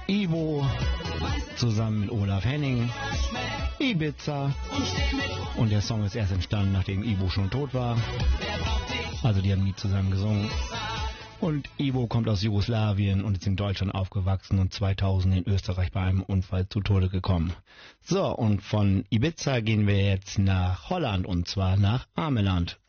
Ivo zusammen mit Olaf Henning, Ibiza. Und der Song ist erst entstanden, nachdem Ivo schon tot war. Also die haben nie zusammen gesungen. Und Ivo kommt aus Jugoslawien und ist in Deutschland aufgewachsen und 2000 in Österreich bei einem Unfall zu Tode gekommen. So, und von Ibiza gehen wir jetzt nach Holland und zwar nach Ameland.